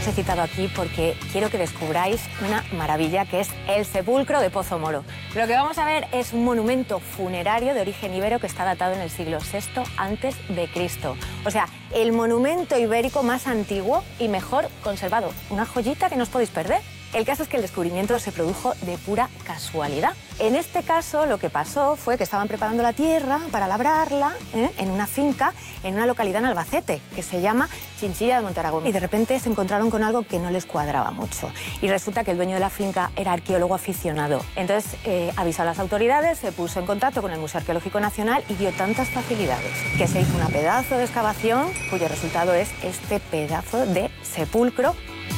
Os he citado aquí porque quiero que descubráis una maravilla que es el sepulcro de Pozo Moro. Lo que vamos a ver es un monumento funerario de origen ibero que está datado en el siglo VI a.C. O sea, el monumento ibérico más antiguo y mejor conservado. Una joyita que no os podéis perder. El caso es que el descubrimiento se produjo de pura casualidad. En este caso, lo que pasó fue que estaban preparando la tierra para labrarla en una finca en una localidad en Albacete, que se llama Chinchilla de Montaragón. Y de repente se encontraron con algo que no les cuadraba mucho. Y resulta que el dueño de la finca era arqueólogo aficionado. Entonces avisó a las autoridades, se puso en contacto con el Museo Arqueológico Nacional y dio tantas facilidades que se hizo una pedazo de excavación cuyo resultado es este pedazo de sepulcro.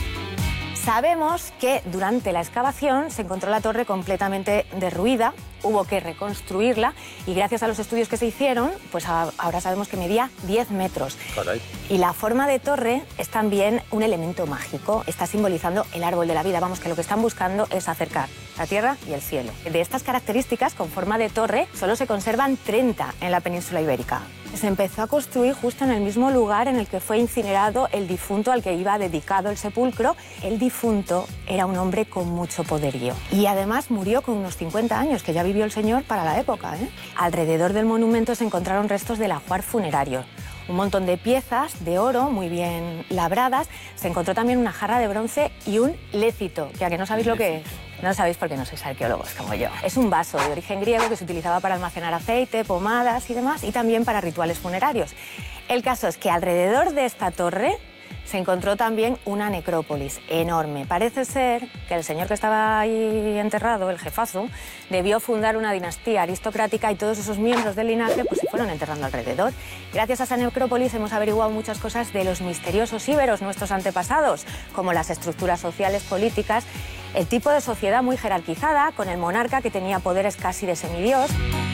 Sabemos que durante la excavación se encontró la torre completamente derruida, hubo que reconstruirla y gracias a los estudios que se hicieron, pues ahora sabemos que medía 10 metros. Caray. Y la forma de torre es también un elemento mágico, está simbolizando el árbol de la vida. Vamos, que lo que están buscando es acercar la tierra y el cielo. De estas características, con forma de torre, solo se conservan 30 en la península ibérica. Se empezó a construir justo en el mismo lugar en el que fue incinerado el difunto al que iba dedicado el sepulcro. El difunto era un hombre con mucho poderío y además murió con unos 50 años, que ya vivió el señor para la época. Alrededor del monumento se encontraron restos del ajuar funerario, un montón de piezas de oro muy bien labradas. Se encontró también una jarra de bronce y un lécito, que a que no sabéis lo que es. No lo sabéis porque no sois arqueólogos como yo. Es un vaso de origen griego que se utilizaba para almacenar aceite, pomadas y demás, y también para rituales funerarios. El caso es que alrededor de esta torre se encontró también una necrópolis enorme. Parece ser que el señor que estaba ahí enterrado, el jefazo, debió fundar una dinastía aristocrática y todos esos miembros del linaje pues se fueron enterrando alrededor. Gracias a esa necrópolis hemos averiguado muchas cosas de los misteriosos íberos, nuestros antepasados, como las estructuras sociales, políticas, el tipo de sociedad muy jerarquizada, con el monarca que tenía poderes casi de semidios.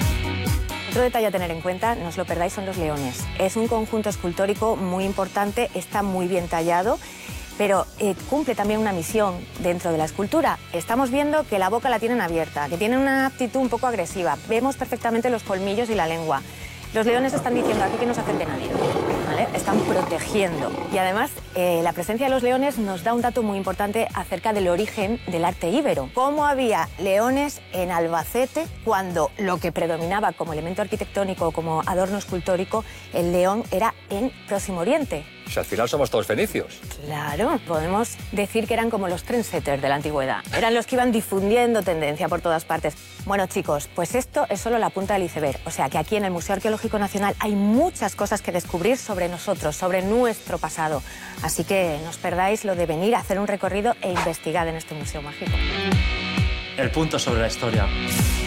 Otro detalle a tener en cuenta, no os lo perdáis, son los leones. Es un conjunto escultórico muy importante, está muy bien tallado, pero cumple también una misión dentro de la escultura. Estamos viendo que la boca la tienen abierta, que tienen una actitud un poco agresiva. Vemos perfectamente los colmillos y la lengua. Los leones están diciendo aquí que no se acerque nadie, ¿vale? Están protegiendo. Y además, la presencia de los leones nos da un dato muy importante acerca del origen del arte íbero. Cómo había leones en Albacete cuando lo que predominaba como elemento arquitectónico o como adorno escultórico, el león era en Próximo Oriente. O sea, al final somos todos fenicios. Claro, podemos decir que eran como los trendsetters de la antigüedad. Eran los que iban difundiendo tendencia por todas partes. Bueno, chicos, pues esto es solo la punta del iceberg. O sea, que aquí en el Museo Arqueológico Nacional hay muchas cosas que descubrir sobre nosotros, sobre nuestro pasado. Así que no os perdáis lo de venir a hacer un recorrido e investigar en este museo mágico. El punto sobre la historia.